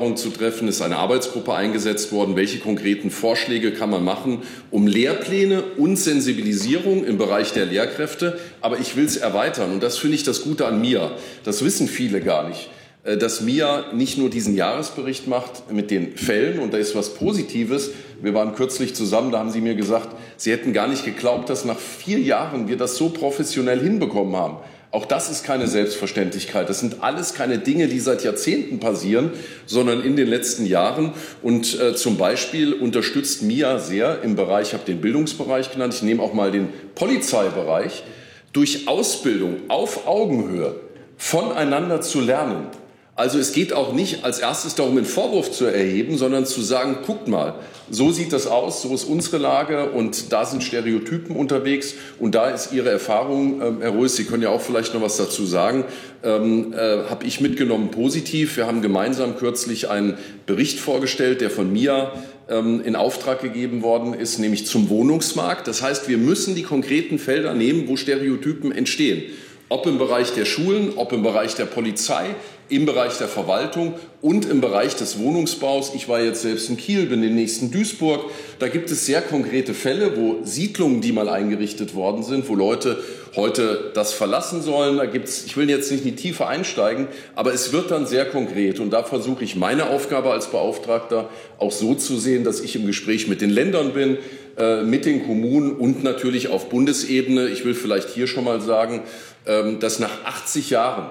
Vereinbarungen zu treffen. Es ist eine Arbeitsgruppe eingesetzt worden. Welche konkreten Vorschläge kann man machen, um Lehrpläne und Sensibilisierung im Bereich der Lehrkräfte? Aber ich will es erweitern. Und das finde ich das Gute an MIA. Das wissen viele gar nicht. Dass MIA nicht nur diesen Jahresbericht macht mit den Fällen, und da ist was Positives. Wir waren kürzlich zusammen, da haben Sie mir gesagt, Sie hätten gar nicht geglaubt, dass nach 4 Jahren wir das so professionell hinbekommen haben. Auch das ist keine Selbstverständlichkeit. Das sind alles keine Dinge, die seit Jahrzehnten passieren, sondern in den letzten Jahren. Und zum Beispiel unterstützt MIA sehr im Bereich, ich habe den Bildungsbereich genannt, ich nehme auch mal den Polizeibereich, durch Ausbildung auf Augenhöhe voneinander zu lernen. Also es geht auch nicht als erstes darum, einen Vorwurf zu erheben, sondern zu sagen, guckt mal, so sieht das aus, so ist unsere Lage und da sind Stereotypen unterwegs und da ist Ihre Erfahrung, Herr Roes, Sie können ja auch vielleicht noch was dazu sagen, habe ich mitgenommen positiv. Wir haben gemeinsam kürzlich einen Bericht vorgestellt, der von MIA in Auftrag gegeben worden ist, nämlich zum Wohnungsmarkt. Das heißt, wir müssen die konkreten Felder nehmen, wo Stereotypen entstehen. Ob im Bereich der Schulen, ob im Bereich der Polizei, im Bereich der Verwaltung und im Bereich des Wohnungsbaus. Ich war jetzt selbst in Kiel, bin demnächst in Duisburg. Da gibt es sehr konkrete Fälle, wo Siedlungen, die mal eingerichtet worden sind, wo Leute heute das verlassen sollen. Da gibt's, ich will jetzt nicht in die Tiefe einsteigen, aber es wird dann sehr konkret. Und da versuche ich meine Aufgabe als Beauftragter auch so zu sehen, dass ich im Gespräch mit den Ländern bin, mit den Kommunen und natürlich auf Bundesebene. Ich will vielleicht hier schon mal sagen, dass nach 80 Jahren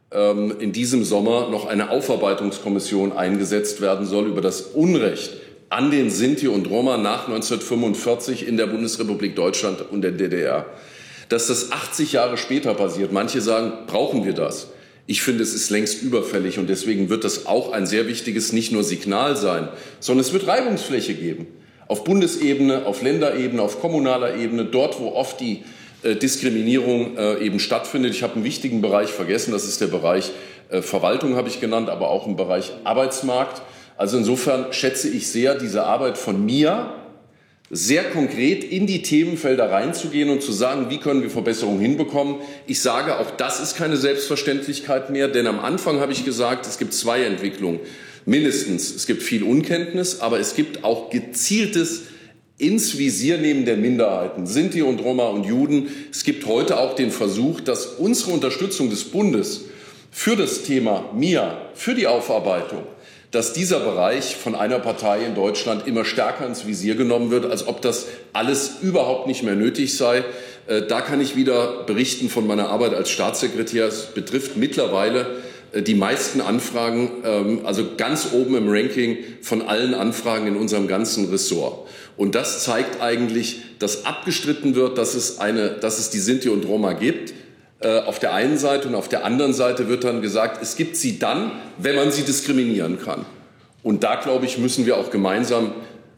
in diesem Sommer noch eine Aufarbeitungskommission eingesetzt werden soll über das Unrecht an den Sinti und Roma nach 1945 in der Bundesrepublik Deutschland und der DDR. Dass das 80 Jahre später passiert, manche sagen, brauchen wir das? Ich finde, es ist längst überfällig und deswegen wird das auch ein sehr wichtiges nicht nur Signal sein, sondern es wird Reibungsfläche geben. Auf Bundesebene, auf Länderebene, auf kommunaler Ebene, dort, wo oft die Diskriminierung eben stattfindet. Ich habe einen wichtigen Bereich vergessen, das ist der Bereich Verwaltung, habe ich genannt, aber auch im Bereich Arbeitsmarkt. Also insofern schätze ich sehr diese Arbeit von MIA, sehr konkret in die Themenfelder reinzugehen und zu sagen, wie können wir Verbesserungen hinbekommen. Ich sage, auch das ist keine Selbstverständlichkeit mehr, denn am Anfang habe ich gesagt, es gibt 2 Entwicklungen. Mindestens, es gibt viel Unkenntnis, aber es gibt auch gezieltes ins Visier nehmen der Minderheiten, Sinti und Roma und Juden. Es gibt heute auch den Versuch, dass unsere Unterstützung des Bundes für das Thema MIA, für die Aufarbeitung, dass dieser Bereich von einer Partei in Deutschland immer stärker ins Visier genommen wird, als ob das alles überhaupt nicht mehr nötig sei. Da kann ich wieder berichten von meiner Arbeit als Staatssekretär. Es betrifft mittlerweile die meisten Anfragen, also ganz oben im Ranking von allen Anfragen in unserem ganzen Ressort. Und das zeigt eigentlich, dass abgestritten wird, dass es die Sinti und Roma gibt, auf der einen Seite, und auf der anderen Seite wird dann gesagt, es gibt sie dann, wenn man sie diskriminieren kann. Und da, glaube ich, müssen wir auch gemeinsam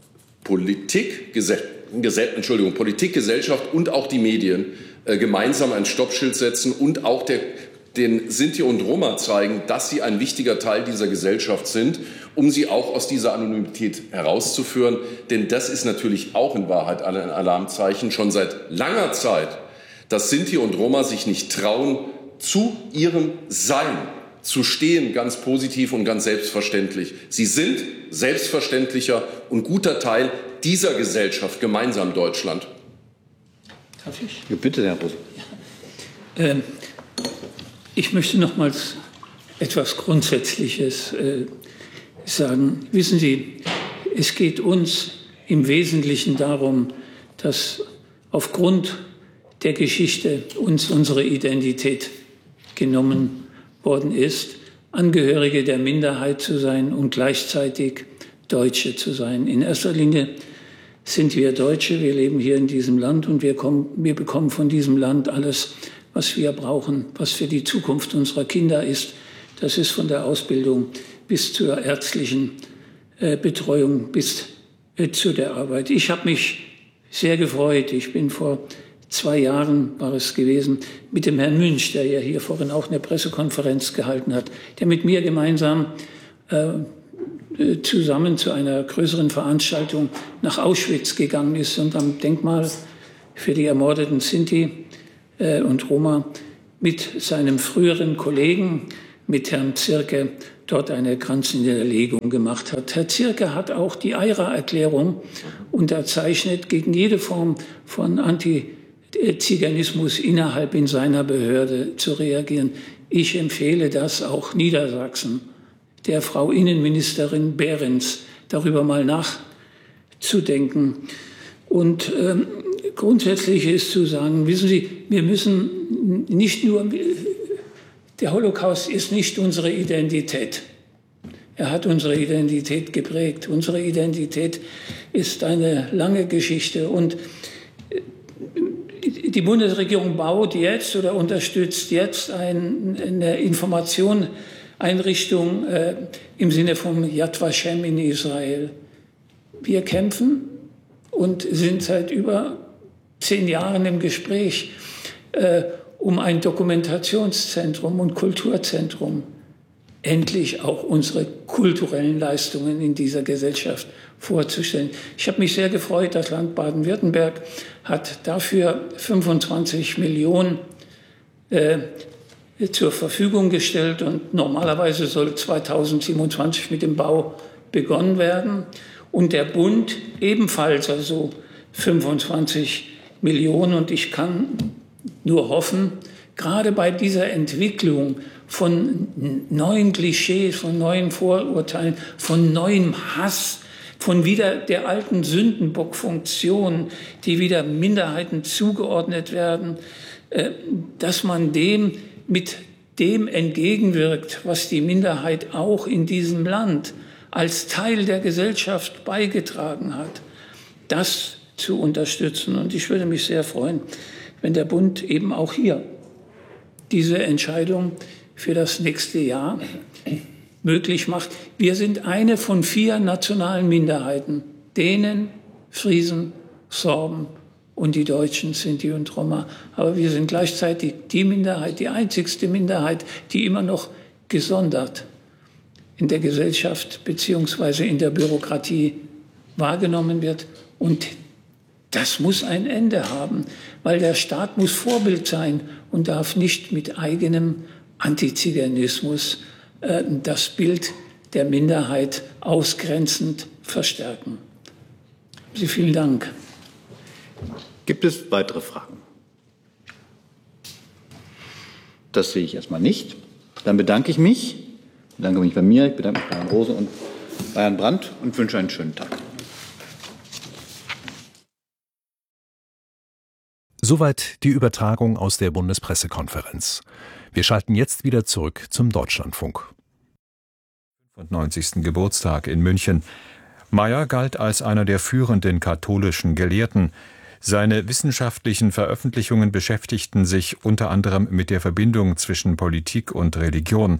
Politik, Gesellschaft und auch die Medien gemeinsam ein Stoppschild setzen und auch den Sinti und Roma zeigen, dass sie ein wichtiger Teil dieser Gesellschaft sind, um sie auch aus dieser Anonymität herauszuführen. Denn das ist natürlich auch in Wahrheit ein Alarmzeichen schon seit langer Zeit, dass Sinti und Roma sich nicht trauen, zu ihrem Sein zu stehen, ganz positiv und ganz selbstverständlich. Sie sind selbstverständlicher und guter Teil dieser Gesellschaft, gemeinsam Deutschland. Darf ich? Ja, bitte, Herr Roos. Ich möchte nochmals etwas Grundsätzliches sagen. Wissen Sie, es geht uns im Wesentlichen darum, dass aufgrund der Geschichte uns unsere Identität genommen worden ist, Angehörige der Minderheit zu sein und gleichzeitig Deutsche zu sein. In erster Linie sind wir Deutsche, wir leben hier in diesem Land und wir bekommen von diesem Land alles, was wir brauchen, was für die Zukunft unserer Kinder ist. Das ist von der Ausbildung bis zur ärztlichen Betreuung, bis zu der Arbeit. Ich habe mich sehr gefreut. Ich bin vor 2 Jahren, war es gewesen, mit dem Herrn Münch, der ja hier vorhin auch eine Pressekonferenz gehalten hat, der mit mir gemeinsam zusammen zu einer größeren Veranstaltung nach Auschwitz gegangen ist und am Denkmal für die ermordeten Sinti und Roma mit seinem früheren Kollegen, mit Herrn Zirke, dort eine kranzende Legung gemacht hat. Herr Zierke hat auch die EIRA-Erklärung unterzeichnet, gegen jede Form von Antiziganismus innerhalb in seiner Behörde zu reagieren. Ich empfehle das auch Niedersachsen, der Frau Innenministerin Behrens, darüber mal nachzudenken. Und grundsätzlich ist zu sagen, wissen Sie, wir müssen nicht nur, der Holocaust ist nicht unsere Identität. Er hat unsere Identität geprägt. Unsere Identität ist eine lange Geschichte. Und die Bundesregierung baut jetzt oder unterstützt jetzt eine Informationseinrichtung im Sinne von Yad Vashem in Israel. Wir kämpfen und sind seit über 10 Jahren im Gespräch um ein Dokumentationszentrum und Kulturzentrum, endlich auch unsere kulturellen Leistungen in dieser Gesellschaft vorzustellen. Ich habe mich sehr gefreut, das Land Baden-Württemberg hat dafür 25 Millionen zur Verfügung gestellt und normalerweise soll 2027 mit dem Bau begonnen werden. Und der Bund ebenfalls, also 25 Millionen. Und ich kann nur hoffen, gerade bei dieser Entwicklung von neuen Klischees, von neuen Vorurteilen, von neuem Hass, von wieder der alten Sündenbockfunktion, die wieder Minderheiten zugeordnet werden, dass man dem mit dem entgegenwirkt, was die Minderheit auch in diesem Land als Teil der Gesellschaft beigetragen hat, das zu unterstützen. Und ich würde mich sehr freuen, wenn der Bund eben auch hier diese Entscheidung für das nächste Jahr möglich macht. Wir sind eine von 4 nationalen Minderheiten. Dänen, Friesen, Sorben und die Deutschen, Sinti und Roma. Aber wir sind gleichzeitig die Minderheit, die einzigste Minderheit, die immer noch gesondert in der Gesellschaft beziehungsweise in der Bürokratie wahrgenommen wird. Und das muss ein Ende haben, weil der Staat muss Vorbild sein und darf nicht mit eigenem Antiziganismus das Bild der Minderheit ausgrenzend verstärken. Sie, vielen Dank. Gibt es weitere Fragen? Das sehe ich erstmal nicht. Dann bedanke ich mich. Ich bedanke mich bei mir, ich bedanke mich bei Herrn Rose und bei Herrn Brandt und wünsche einen schönen Tag. Soweit die Übertragung aus der Bundespressekonferenz. Wir schalten jetzt wieder zurück zum Deutschlandfunk. 95. Geburtstag in München. Meyer galt als einer der führenden katholischen Gelehrten. Seine wissenschaftlichen Veröffentlichungen beschäftigten sich unter anderem mit der Verbindung zwischen Politik und Religion.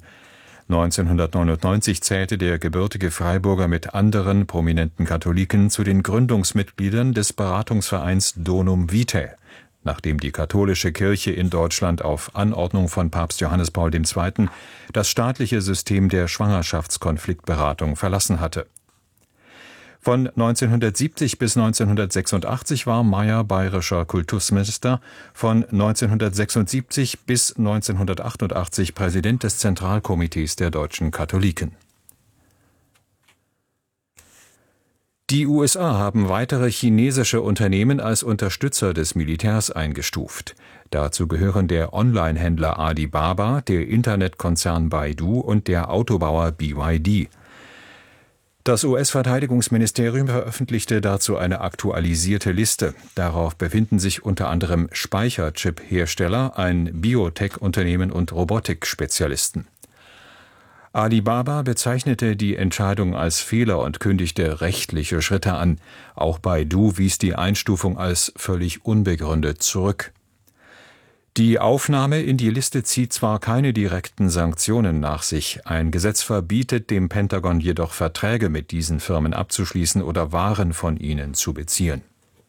1999 zählte der gebürtige Freiburger mit anderen prominenten Katholiken zu den Gründungsmitgliedern des Beratungsvereins Donum Vitae, nachdem die katholische Kirche in Deutschland auf Anordnung von Papst Johannes Paul II. Das staatliche System der Schwangerschaftskonfliktberatung verlassen hatte. Von 1970 bis 1986 war Meyer bayerischer Kultusminister, von 1976 bis 1988 Präsident des Zentralkomitees der deutschen Katholiken. Die USA haben weitere chinesische Unternehmen als Unterstützer des Militärs eingestuft. Dazu gehören der Online-Händler Alibaba, der Internetkonzern Baidu und der Autobauer BYD. Das US-Verteidigungsministerium veröffentlichte dazu eine aktualisierte Liste. Darauf befinden sich unter anderem Speicherchip-Hersteller, ein Biotech-Unternehmen und Robotik-Spezialisten. Alibaba bezeichnete die Entscheidung als Fehler und kündigte rechtliche Schritte an. Auch Baidu wies die Einstufung als völlig unbegründet zurück. Die Aufnahme in die Liste zieht zwar keine direkten Sanktionen nach sich, ein Gesetz verbietet dem Pentagon jedoch Verträge mit diesen Firmen abzuschließen oder Waren von ihnen zu beziehen.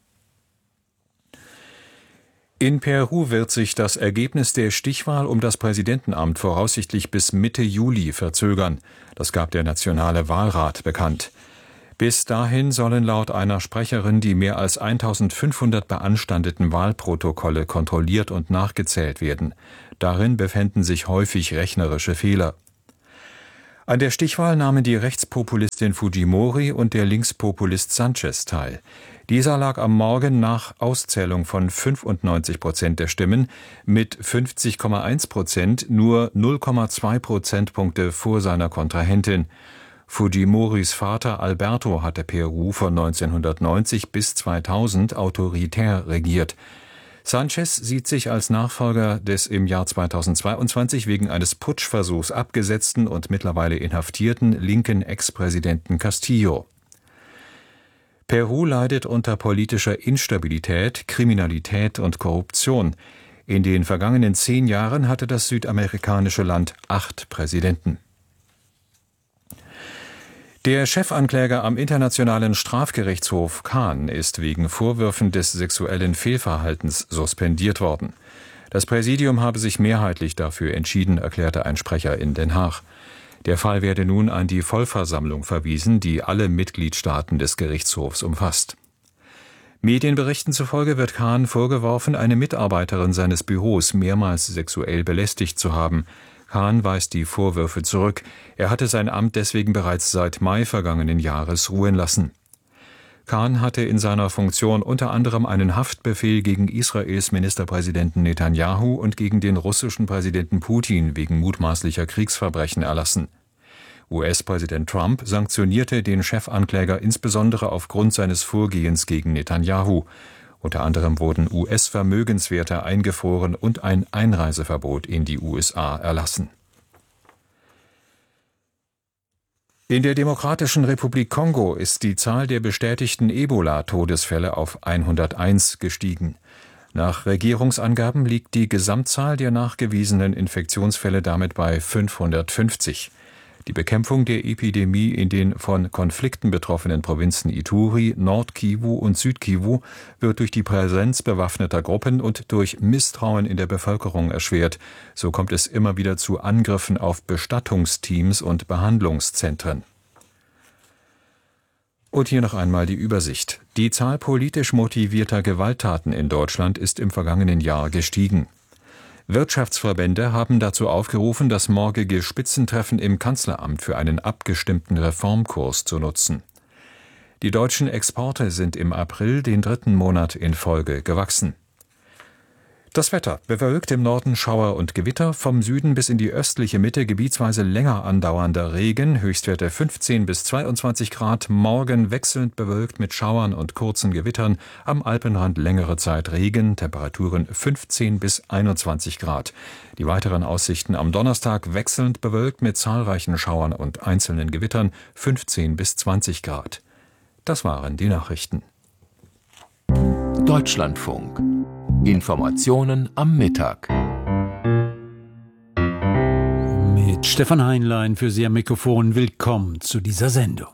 In Peru wird sich das Ergebnis der Stichwahl um das Präsidentenamt voraussichtlich bis Mitte Juli verzögern. Das gab der Nationale Wahlrat bekannt. Bis dahin sollen laut einer Sprecherin die mehr als 1500 beanstandeten Wahlprotokolle kontrolliert und nachgezählt werden. Darin befänden sich häufig rechnerische Fehler. An der Stichwahl nahmen die Rechtspopulistin Fujimori und der Linkspopulist Sanchez teil. Dieser lag am Morgen nach Auszählung von 95% der Stimmen mit 50,1% nur 0,2 Prozentpunkte vor seiner Kontrahentin. Fujimoris Vater Alberto hatte Peru von 1990 bis 2000 autoritär regiert. Sanchez sieht sich als Nachfolger des im Jahr 2022 wegen eines Putschversuchs abgesetzten und mittlerweile inhaftierten linken Ex-Präsidenten Castillo. Peru leidet unter politischer Instabilität, Kriminalität und Korruption. In den vergangenen 10 Jahren hatte das südamerikanische Land 8 Präsidenten. Der Chefankläger am Internationalen Strafgerichtshof Khan ist wegen Vorwürfen des sexuellen Fehlverhaltens suspendiert worden. Das Präsidium habe sich mehrheitlich dafür entschieden, erklärte ein Sprecher in Den Haag. Der Fall werde nun an die Vollversammlung verwiesen, die alle Mitgliedstaaten des Gerichtshofs umfasst. Medienberichten zufolge wird Khan vorgeworfen, eine Mitarbeiterin seines Büros mehrmals sexuell belästigt zu haben. Khan weist die Vorwürfe zurück. Er hatte sein Amt deswegen bereits seit Mai vergangenen Jahres ruhen lassen. Khan hatte in seiner Funktion unter anderem einen Haftbefehl gegen Israels Ministerpräsidenten Netanyahu und gegen den russischen Präsidenten Putin wegen mutmaßlicher Kriegsverbrechen erlassen. US-Präsident Trump sanktionierte den Chefankläger insbesondere aufgrund seines Vorgehens gegen Netanyahu. Unter anderem wurden US-Vermögenswerte eingefroren und ein Einreiseverbot in die USA erlassen. In der Demokratischen Republik Kongo ist die Zahl der bestätigten Ebola-Todesfälle auf 101 gestiegen. Nach Regierungsangaben liegt die Gesamtzahl der nachgewiesenen Infektionsfälle damit bei 550. Die Bekämpfung der Epidemie in den von Konflikten betroffenen Provinzen Ituri, Nord-Kivu und Süd-Kivu wird durch die Präsenz bewaffneter Gruppen und durch Misstrauen in der Bevölkerung erschwert. So kommt es immer wieder zu Angriffen auf Bestattungsteams und Behandlungszentren. Und hier noch einmal die Übersicht. Die Zahl politisch motivierter Gewalttaten in Deutschland ist im vergangenen Jahr gestiegen. Wirtschaftsverbände haben dazu aufgerufen, das morgige Spitzentreffen im Kanzleramt für einen abgestimmten Reformkurs zu nutzen. Die deutschen Exporte sind im April den 3. Monat in Folge gewachsen. Das Wetter: bewölkt, im Norden Schauer und Gewitter, vom Süden bis in die östliche Mitte gebietsweise länger andauernder Regen, Höchstwerte 15 bis 22 Grad, morgen wechselnd bewölkt mit Schauern und kurzen Gewittern, am Alpenrand längere Zeit Regen, Temperaturen 15 bis 21 Grad. Die weiteren Aussichten: am Donnerstag wechselnd bewölkt mit zahlreichen Schauern und einzelnen Gewittern, 15 bis 20 Grad. Das waren die Nachrichten. Deutschlandfunk. Informationen am Mittag. Mit Stefan Heinlein für Sie am Mikrofon. Willkommen zu dieser Sendung.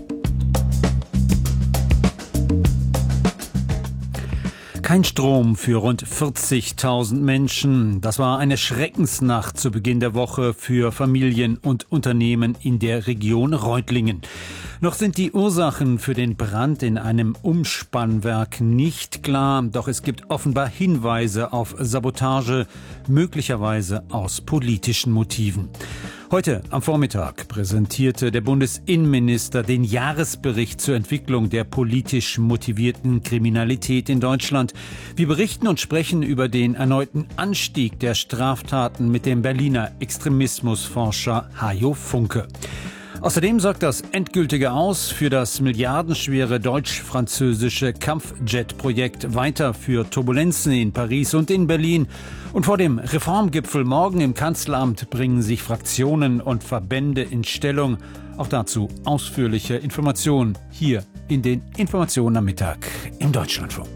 Kein Strom für rund 40.000 Menschen. Das war eine Schreckensnacht zu Beginn der Woche für Familien und Unternehmen in der Region Reutlingen. Noch sind die Ursachen für den Brand in einem Umspannwerk nicht klar, doch es gibt offenbar Hinweise auf Sabotage, möglicherweise aus politischen Motiven. Heute am Vormittag präsentierte der Bundesinnenminister den Jahresbericht zur Entwicklung der politisch motivierten Kriminalität in Deutschland. Wir berichten und sprechen über den erneuten Anstieg der Straftaten mit dem Berliner Extremismusforscher Hajo Funke. Außerdem sorgt das endgültige Aus für das milliardenschwere deutsch-französische Kampfjet-Projekt weiter für Turbulenzen in Paris und in Berlin. Und vor dem Reformgipfel morgen im Kanzleramt bringen sich Fraktionen und Verbände in Stellung. Auch dazu ausführliche Informationen hier in den Informationen am Mittag im Deutschlandfunk.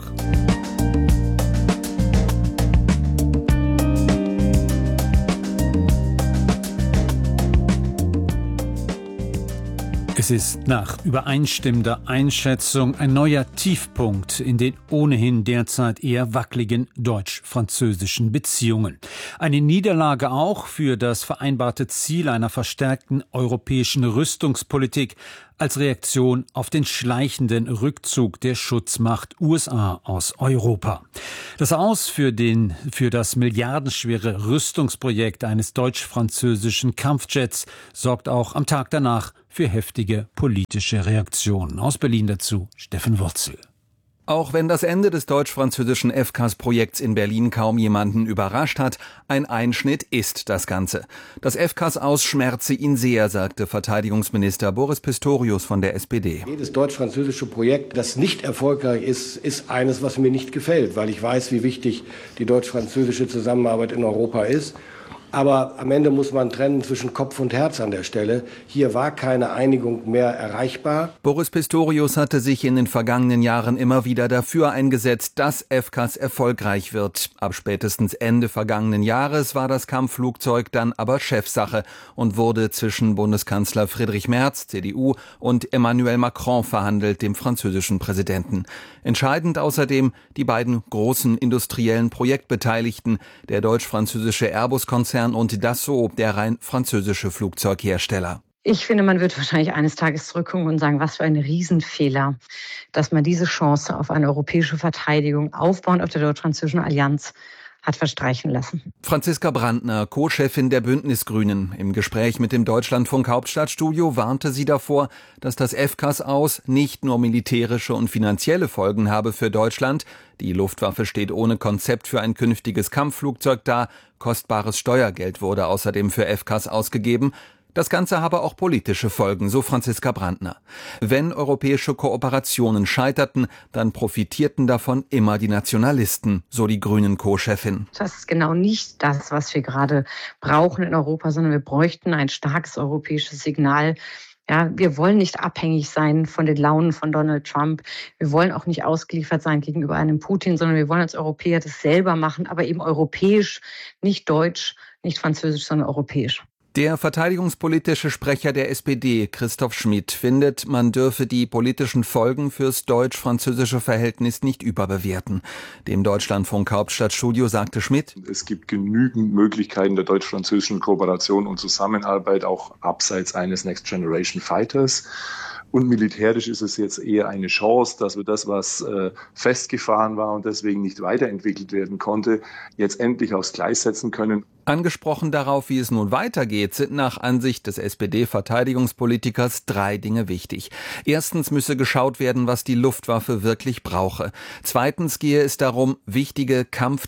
Es ist nach übereinstimmender Einschätzung ein neuer Tiefpunkt in den ohnehin derzeit eher wackeligen deutsch-französischen Beziehungen. Eine Niederlage auch für das vereinbarte Ziel einer verstärkten europäischen Rüstungspolitik als Reaktion auf den schleichenden Rückzug der Schutzmacht USA aus Europa. Das Aus für das milliardenschwere Rüstungsprojekt eines deutsch-französischen Kampfjets sorgt auch am Tag danach für heftige politische Reaktionen. Aus Berlin dazu Steffen Wurzel. Auch wenn das Ende des deutsch-französischen FCAS-Projekts in Berlin kaum jemanden überrascht hat, ein Einschnitt ist das Ganze. Das FCAS-Aus schmerze ihn sehr, sagte Verteidigungsminister Boris Pistorius von der SPD. Jedes deutsch-französische Projekt, das nicht erfolgreich ist, ist eines, was mir nicht gefällt, weil ich weiß, wie wichtig die deutsch-französische Zusammenarbeit in Europa ist. Aber am Ende muss man trennen zwischen Kopf und Herz an der Stelle. Hier war keine Einigung mehr erreichbar. Boris Pistorius hatte sich in den vergangenen Jahren immer wieder dafür eingesetzt, dass FCAS erfolgreich wird. Ab spätestens Ende vergangenen Jahres war das Kampfflugzeug dann aber Chefsache und wurde zwischen Bundeskanzler Friedrich Merz, CDU, und Emmanuel Macron verhandelt, dem französischen Präsidenten. Entscheidend außerdem die beiden großen industriellen Projektbeteiligten, der deutsch-französische Airbus-Konzern und Dassault, der rein französische Flugzeughersteller. Ich finde, man wird wahrscheinlich eines Tages zurückgucken und sagen, was für ein Riesenfehler, dass man diese Chance auf eine europäische Verteidigung aufbauend auf der deutsch-französischen Allianz hat verstreichen lassen. Franziska Brandner, Co-Chefin der Bündnisgrünen. Im Gespräch mit dem Deutschlandfunk Hauptstadtstudio warnte sie davor, dass das FCAS-Aus nicht nur militärische und finanzielle Folgen habe für Deutschland. Die Luftwaffe steht ohne Konzept für ein künftiges Kampfflugzeug da. Kostbares Steuergeld wurde außerdem für FCAS ausgegeben. Das Ganze habe auch politische Folgen, so Franziska Brandner. Wenn europäische Kooperationen scheiterten, dann profitierten davon immer die Nationalisten, so die Grünen-Co-Chefin. Das ist genau nicht das, was wir gerade brauchen in Europa, sondern wir bräuchten ein starkes europäisches Signal. Ja, wir wollen nicht abhängig sein von den Launen von Donald Trump. Wir wollen auch nicht ausgeliefert sein gegenüber einem Putin, sondern wir wollen als Europäer das selber machen, aber eben europäisch, nicht deutsch, nicht französisch, sondern europäisch. Der verteidigungspolitische Sprecher der SPD, Christoph Schmid, findet, man dürfe die politischen Folgen fürs deutsch-französische Verhältnis nicht überbewerten. Dem Deutschlandfunk Hauptstadtstudio sagte Schmid: Es gibt genügend Möglichkeiten der deutsch-französischen Kooperation und Zusammenarbeit, auch abseits eines Next Generation Fighters. Und militärisch ist es jetzt eher eine Chance, dass wir das, was festgefahren war und deswegen nicht weiterentwickelt werden konnte, jetzt endlich aufs Gleis setzen können. Angesprochen darauf, wie es nun weitergeht, sind nach Ansicht des SPD-Verteidigungspolitikers 3 Dinge wichtig. Erstens müsse geschaut werden, was die Luftwaffe wirklich brauche. Zweitens gehe es darum, wichtige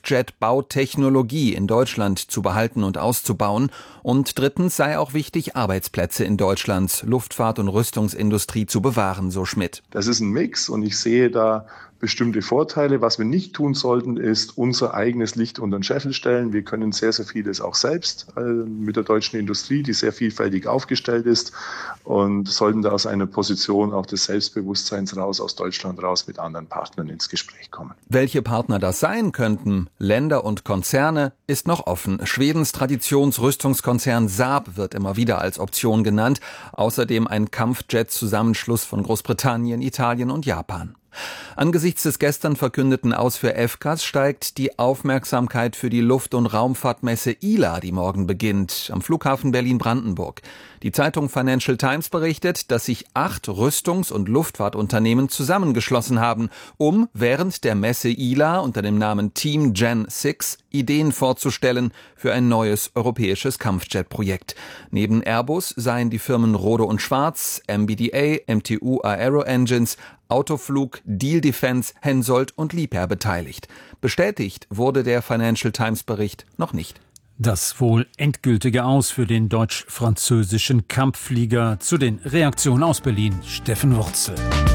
Kampfjet-Bautechnologie in Deutschland zu behalten und auszubauen. Und drittens sei auch wichtig, Arbeitsplätze in Deutschlands Luftfahrt- und Rüstungsindustrie zu bewahren, so Schmid. Das ist ein Mix und ich sehe da bestimmte Vorteile. Was wir nicht tun sollten, ist unser eigenes Licht unter den Scheffel stellen. Wir können sehr, sehr vieles auch selbst mit der deutschen Industrie, die sehr vielfältig aufgestellt ist, und sollten da aus einer Position auch des Selbstbewusstseins raus, aus Deutschland raus, mit anderen Partnern ins Gespräch kommen. Welche Partner das sein könnten, Länder und Konzerne, ist noch offen. Schwedens Traditionsrüstungskonzern Saab wird immer wieder als Option genannt. Außerdem ein Kampfjet-Zusammenschluss von Großbritannien, Italien und Japan. Angesichts des gestern verkündeten Aus für FCAS steigt die Aufmerksamkeit für die Luft- und Raumfahrtmesse ILA, die morgen beginnt, am Flughafen Berlin-Brandenburg. Die Zeitung Financial Times berichtet, dass sich 8 Rüstungs- und Luftfahrtunternehmen zusammengeschlossen haben, um während der Messe ILA unter dem Namen Team Gen 6 Ideen vorzustellen für ein neues europäisches Kampfjet-Projekt. Neben Airbus seien die Firmen Rohde und Schwarz, MBDA, MTU Aero Engines, Autoflug, Diehl Defence, Hensoldt und Liebherr beteiligt. Bestätigt wurde der Financial Times Bericht noch nicht. Das wohl endgültige Aus für den deutsch-französischen Kampfflieger. Zu den Reaktionen aus Berlin, Steffen Wurzel.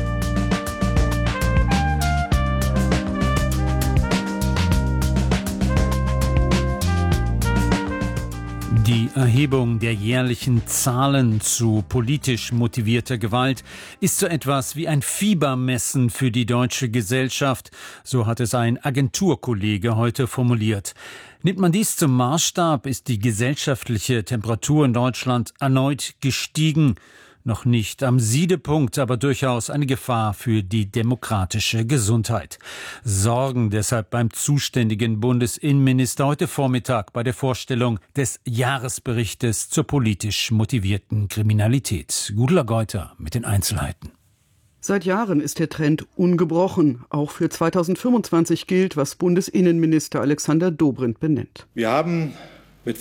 Die Erhebung der jährlichen Zahlen zu politisch motivierter Gewalt ist so etwas wie ein Fiebermessen für die deutsche Gesellschaft, so hat es ein Agenturkollege heute formuliert. Nimmt man dies zum Maßstab, ist die gesellschaftliche Temperatur in Deutschland erneut gestiegen. Noch nicht am Siedepunkt, aber durchaus eine Gefahr für die demokratische Gesundheit. Sorgen deshalb beim zuständigen Bundesinnenminister heute Vormittag bei der Vorstellung des Jahresberichtes zur politisch motivierten Kriminalität. Gudula Geuter mit den Einzelheiten. Seit Jahren ist der Trend ungebrochen. Auch für 2025 gilt, was Bundesinnenminister Alexander Dobrindt benennt. Wir haben mit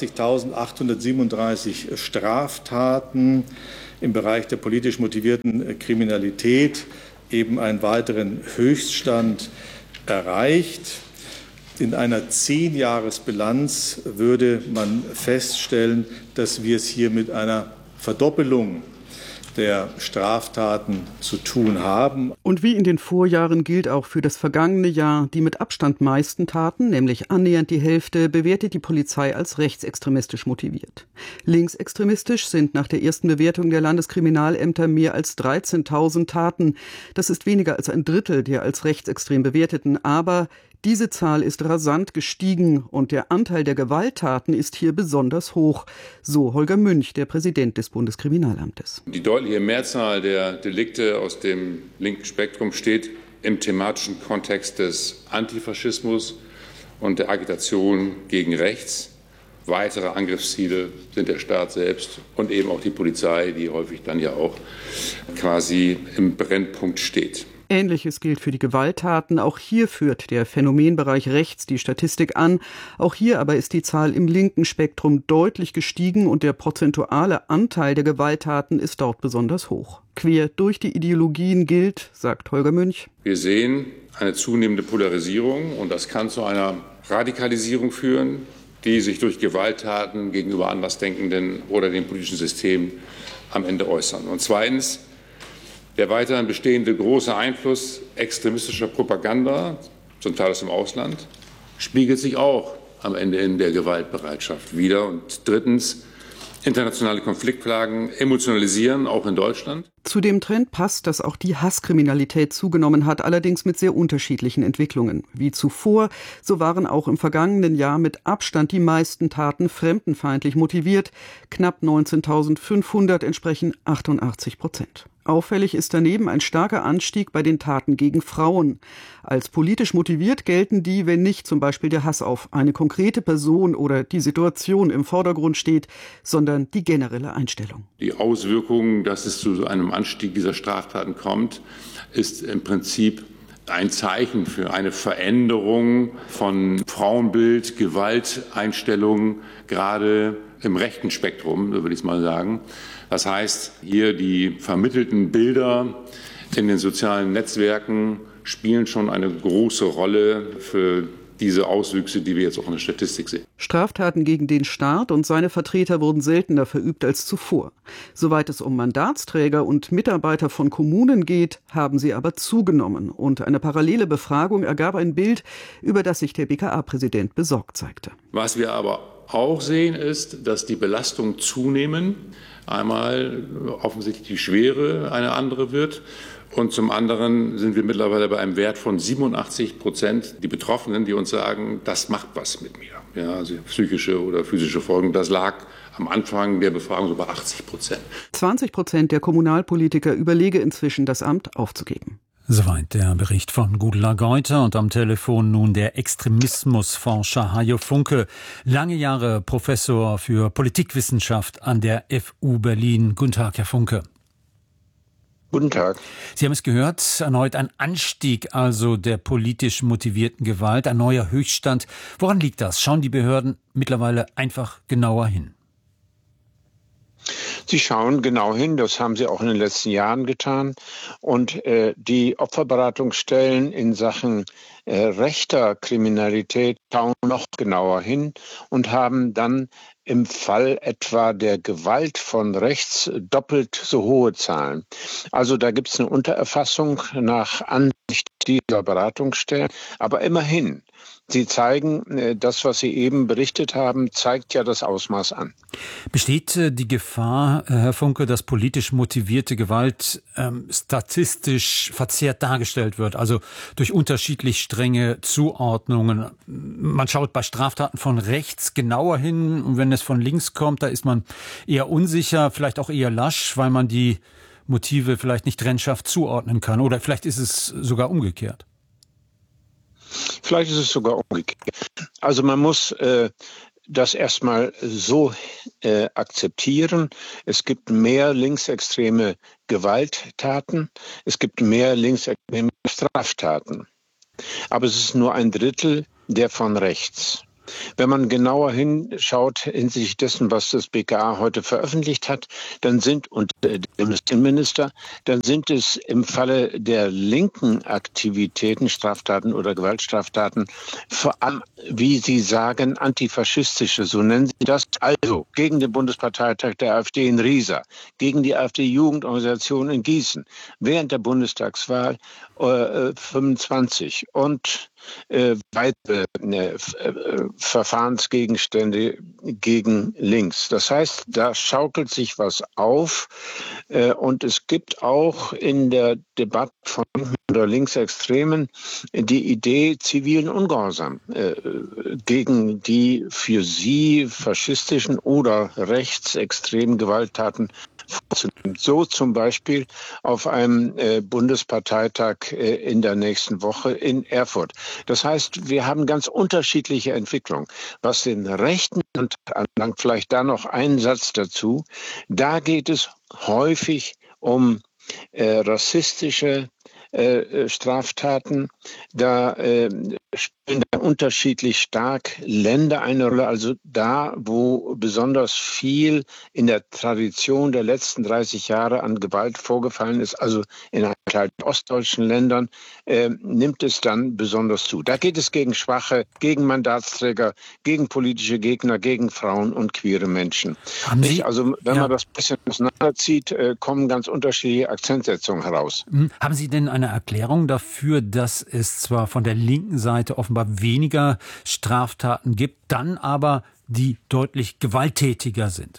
85.837 Straftaten im Bereich der politisch motivierten Kriminalität eben einen weiteren Höchststand erreicht. In einer 10-Jahres-Bilanz würde man feststellen, dass wir es hier mit einer Verdoppelung der Straftaten zu tun haben. Und wie in den Vorjahren gilt auch für das vergangene Jahr, die mit Abstand meisten Taten, nämlich annähernd die Hälfte, bewertet die Polizei als rechtsextremistisch motiviert. Linksextremistisch sind nach der ersten Bewertung der Landeskriminalämter mehr als 13.000 Taten. Das ist weniger als ein Drittel der als rechtsextrem bewerteten, aber diese Zahl ist rasant gestiegen und der Anteil der Gewalttaten ist hier besonders hoch, so Holger Münch, der Präsident des Bundeskriminalamtes. Die deutliche Mehrzahl der Delikte aus dem linken Spektrum steht im thematischen Kontext des Antifaschismus und der Agitation gegen rechts. Weitere Angriffsziele sind der Staat selbst und eben auch die Polizei, die häufig dann ja auch quasi im Brennpunkt steht. Ähnliches gilt für die Gewalttaten. Auch hier führt der Phänomenbereich rechts die Statistik an. Auch hier aber ist die Zahl im linken Spektrum deutlich gestiegen und der prozentuale Anteil der Gewalttaten ist dort besonders hoch. Quer durch die Ideologien gilt, sagt Holger Münch: Wir sehen eine zunehmende Polarisierung und das kann zu einer Radikalisierung führen, die sich durch Gewalttaten gegenüber Andersdenkenden oder dem politischen System am Ende äußern. Und zweitens, der weiterhin bestehende große Einfluss extremistischer Propaganda, zum Teil aus dem Ausland, spiegelt sich auch am Ende in der Gewaltbereitschaft wider. Und drittens, internationale Konfliktlagen emotionalisieren, auch in Deutschland. Zu dem Trend passt, dass auch die Hasskriminalität zugenommen hat, allerdings mit sehr unterschiedlichen Entwicklungen. Wie zuvor, so waren auch im vergangenen Jahr mit Abstand die meisten Taten fremdenfeindlich motiviert. Knapp 19.500 entsprechen 88%. Auffällig ist daneben ein starker Anstieg bei den Taten gegen Frauen. Als politisch motiviert gelten die, wenn nicht zum Beispiel der Hass auf eine konkrete Person oder die Situation im Vordergrund steht, sondern die generelle Einstellung. Die Auswirkungen, dass es zu einem Anstieg dieser Straftaten kommt, ist im Prinzip ein Zeichen für eine Veränderung von Frauenbild, Gewalteinstellungen, gerade im rechten Spektrum, so würde ich es mal sagen. Das heißt, hier die vermittelten Bilder in den sozialen Netzwerken spielen schon eine große Rolle für diese Auswüchse, die wir jetzt auch in der Statistik sehen. Straftaten gegen den Staat und seine Vertreter wurden seltener verübt als zuvor. Soweit es um Mandatsträger und Mitarbeiter von Kommunen geht, haben sie aber zugenommen. Und eine parallele Befragung ergab ein Bild, über das sich der BKA-Präsident besorgt zeigte. Was wir aber auch sehen, ist, dass die Belastungen zunehmen. Einmal offensichtlich die Schwere eine andere wird. Und zum anderen sind wir mittlerweile bei einem Wert von 87%. Die Betroffenen, die uns sagen, das macht was mit mir. Ja, also psychische oder physische Folgen. Das lag am Anfang der Befragung so bei 80%. 20% der Kommunalpolitiker überlege inzwischen, das Amt aufzugeben. Soweit der Bericht von Gudula Geuter und am Telefon nun der Extremismusforscher Hajo Funke, lange Jahre Professor für Politikwissenschaft an der FU Berlin. Guten Tag, Herr Funke. Guten Tag. Sie haben es gehört, erneut ein Anstieg also der politisch motivierten Gewalt, ein neuer Höchststand. Woran liegt das? Schauen die Behörden mittlerweile einfach genauer hin? Sie schauen genau hin, das haben sie auch in den letzten Jahren getan. Und die Opferberatungsstellen in Sachen rechter Kriminalität schauen noch genauer hin und haben dann im Fall etwa der Gewalt von rechts doppelt so hohe Zahlen. Also da gibt es eine Untererfassung nach Ansicht dieser Beratungsstellen. Aber immerhin, sie zeigen, das, was Sie eben berichtet haben, zeigt ja das Ausmaß an. Besteht die Gefahr, Herr Funke, dass politisch motivierte Gewalt statistisch verzerrt dargestellt wird, also durch unterschiedlich strenge Zuordnungen? Man schaut bei Straftaten von rechts genauer hin und wenn es von links kommt, da ist man eher unsicher, vielleicht auch eher lasch, weil man die Motive vielleicht nicht trennscharf zuordnen kann. Oder vielleicht ist es sogar umgekehrt. Vielleicht ist es sogar umgekehrt. Also man muss das erstmal so akzeptieren. Es gibt mehr linksextreme Gewalttaten, es gibt mehr linksextreme Straftaten. Aber es ist nur ein Drittel der von rechts. Wenn man genauer hinschaut hinsichtlich dessen, was das BKA heute veröffentlicht hat, dann sind, und der Innenminister, dann sind es im Falle der linken Aktivitäten, Straftaten oder Gewaltstraftaten, vor allem, wie Sie sagen, antifaschistische, so nennen Sie das, also gegen den Bundesparteitag der AfD in Riesa, gegen die AfD-Jugendorganisation in Gießen, während der Bundestagswahl 25 und weitere Verfahrensgegenstände gegen links. Das heißt, da schaukelt sich was auf und es gibt auch in der Debatte von oder Linksextremen die Idee zivilen Ungehorsam gegen die für sie faschistischen oder rechtsextremen Gewalttaten vorzunehmen. So zum Beispiel auf einem Bundesparteitag in der nächsten Woche in Erfurt. Das heißt, wir haben ganz unterschiedliche Entwicklungen. Was den rechten anbelangt, vielleicht da noch einen Satz dazu, da geht es häufig um rassistische Straftaten. Da spielen unterschiedlich stark Länder eine Rolle. Also da, wo besonders viel in der Tradition der letzten 30 Jahre an Gewalt vorgefallen ist, also in einem Teil der ostdeutschen Ländern, nimmt es dann besonders zu. Da geht es gegen Schwache, gegen Mandatsträger, gegen politische Gegner, gegen Frauen und queere Menschen. Also wenn man das ein bisschen auseinanderzieht, kommen ganz unterschiedliche Akzentsetzungen heraus. Haben Sie denn eine Erklärung dafür, dass es zwar von der linken Seite offenbar weniger Straftaten gibt, dann aber die deutlich gewalttätiger sind?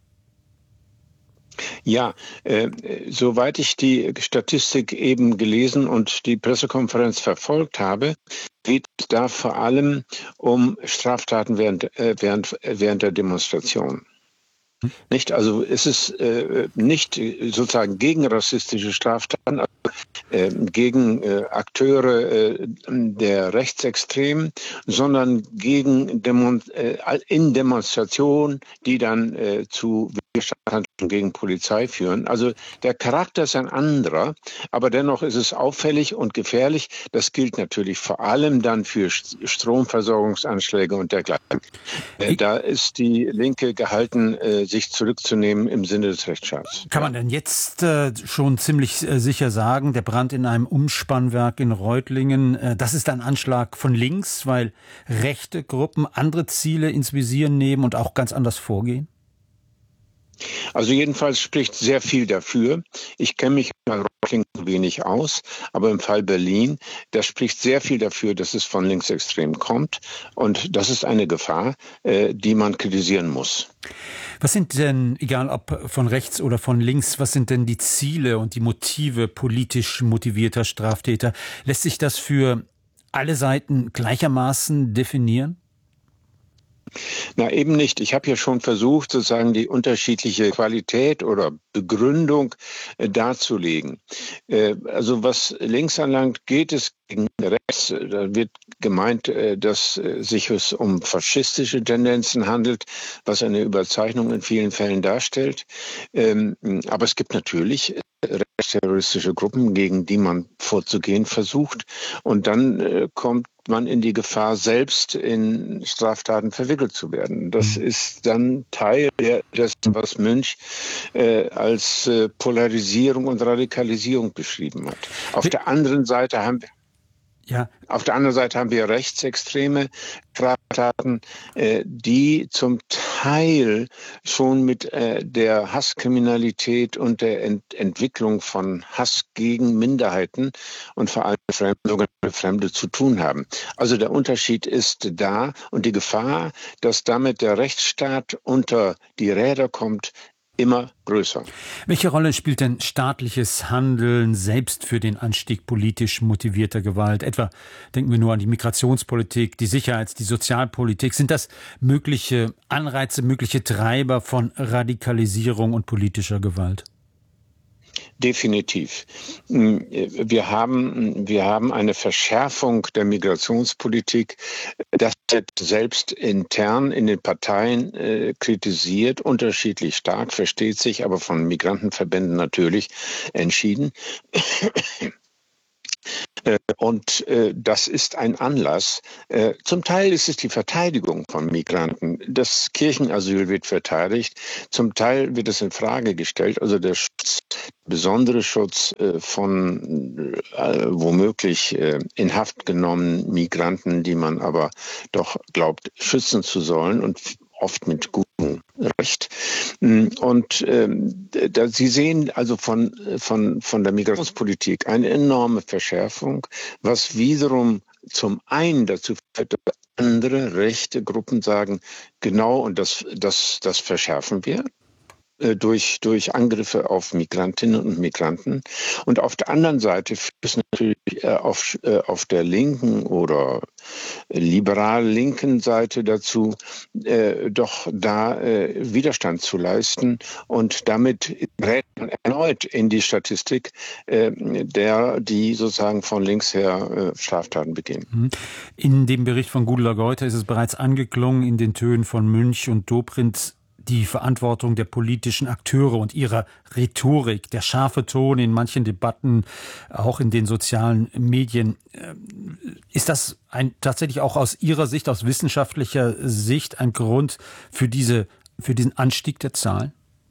Ja, soweit ich die Statistik eben gelesen und die Pressekonferenz verfolgt habe, geht es da vor allem um Straftaten während der Demonstration. Nicht, also es ist nicht sozusagen gegen rassistische Straftaten, gegen Akteure der Rechtsextremen, sondern gegen in Demonstrationen, die dann zu Widerstandshandlungen gegen Polizei führen. Also der Charakter ist ein anderer, aber dennoch ist es auffällig und gefährlich. Das gilt natürlich vor allem dann für Stromversorgungsanschläge und dergleichen. Da ist die Linke gehalten, sich zurückzunehmen im Sinne des Rechtsstaats. Kann man denn jetzt schon ziemlich sicher sagen, der Brand in einem Umspannwerk in Reutlingen, das ist ein Anschlag von links, weil rechte Gruppen andere Ziele ins Visier nehmen und auch ganz anders vorgehen? Also jedenfalls spricht sehr viel dafür. Ich kenne mich bei Reutlingen wenig aus, aber im Fall Berlin, da spricht sehr viel dafür, dass es von Linksextremen kommt. Und das ist eine Gefahr, die man kritisieren muss. Was sind denn, egal ob von rechts oder von links, was sind denn die Ziele und die Motive politisch motivierter Straftäter? Lässt sich das für alle Seiten gleichermaßen definieren? Na, eben nicht. Ich habe ja schon versucht, sozusagen die unterschiedliche Qualität oder Begründung darzulegen. Also was links anlangt, geht es gegen rechts. Da wird gemeint, dass sich es um faschistische Tendenzen handelt, was eine Überzeichnung in vielen Fällen darstellt. Aber es gibt natürlich rechtsterroristische Gruppen, gegen die man vorzugehen versucht. Und dann kommt man in die Gefahr, selbst in Straftaten verwickelt zu werden. Das ist dann Teil dessen, was Münch als Polarisierung und Radikalisierung beschrieben hat. Auf der anderen Seite haben wir Ja. Auf der anderen Seite haben wir rechtsextreme Straftaten, die zum Teil schon mit der Hasskriminalität und der Entwicklung von Hass gegen Minderheiten und vor allem sogenannte Fremde zu tun haben. Also der Unterschied ist da und die Gefahr, dass damit der Rechtsstaat unter die Räder kommt, immer größer. Welche Rolle spielt denn staatliches Handeln selbst für den Anstieg politisch motivierter Gewalt? Etwa denken wir nur an die Migrationspolitik, die die Sozialpolitik. Sind das mögliche Anreize, mögliche Treiber von Radikalisierung und politischer Gewalt? Definitiv. Wir haben eine Verschärfung der Migrationspolitik. Das wird selbst intern in den Parteien kritisiert, unterschiedlich stark, versteht sich, aber von Migrantenverbänden natürlich entschieden. Und das ist ein Anlass. Zum Teil ist es die Verteidigung von Migranten. Das Kirchenasyl wird verteidigt. Zum Teil wird es in Frage gestellt. Also der besondere Schutz von womöglich in Haft genommenen Migranten, die man aber doch glaubt, schützen zu sollen und oft mit gutem Recht. Und Sie sehen also von der Migrationspolitik eine enorme Verschärfung, was wiederum zum einen dazu führt, dass andere rechte Gruppen sagen, genau, und das verschärfen wir. Durch Angriffe auf Migrantinnen und Migranten. Und auf der anderen Seite führt es natürlich auf der linken oder liberal-linken Seite dazu, doch da Widerstand zu leisten. Und damit gerät man erneut in die Statistik die sozusagen von links her Straftaten begehen. In dem Bericht von Gudula Geuter ist es bereits angeklungen, in den Tönen von Münch und Dobrindt, die Verantwortung der politischen Akteure und ihrer Rhetorik, der scharfe Ton in manchen Debatten, auch in den sozialen Medien. Ist das tatsächlich auch aus Ihrer Sicht, aus wissenschaftlicher Sicht, ein Grund für diesen Anstieg der Zahlen?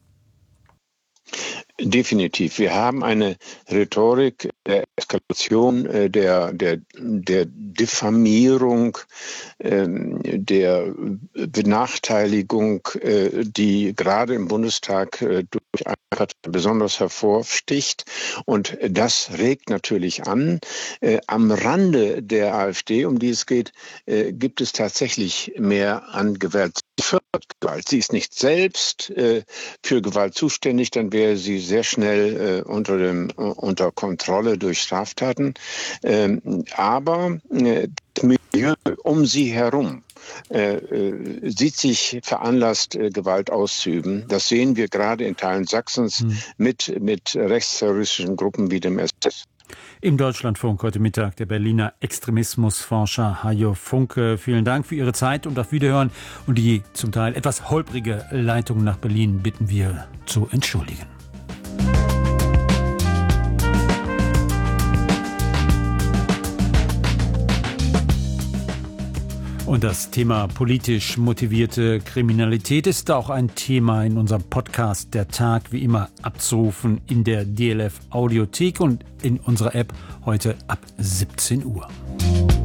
Definitiv. Wir haben eine Rhetorik der Eskalation, der Diffamierung, der Benachteiligung, die gerade im Bundestag durch eine Partei besonders hervorsticht. Und das regt natürlich an. Am Rande der AfD, um die es geht, gibt es tatsächlich mehr an Gewalt. Gewalt. Sie ist nicht selbst für Gewalt zuständig, dann wäre sie sehr schnell unter Kontrolle durch Straftaten. Aber das Milieu um sie herum sieht sich veranlasst, Gewalt auszuüben. Das sehen wir gerade in Teilen Sachsens mit rechtsterroristischen Gruppen wie dem SS. Im Deutschlandfunk heute Mittag der Berliner Extremismusforscher Hajo Funke. Vielen Dank für Ihre Zeit und auf Wiederhören. Und die zum Teil etwas holprige Leitung nach Berlin bitten wir zu entschuldigen. Und das Thema politisch motivierte Kriminalität ist auch ein Thema in unserem Podcast Der Tag, wie immer abzurufen in der DLF Audiothek und in unserer App heute ab 17 Uhr.